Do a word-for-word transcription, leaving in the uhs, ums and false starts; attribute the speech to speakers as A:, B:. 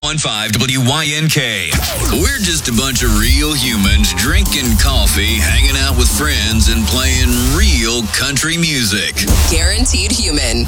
A: five W Y N K. We're just a bunch of real humans drinking coffee, hanging out with friends, and playing real country music.
B: Guaranteed Human.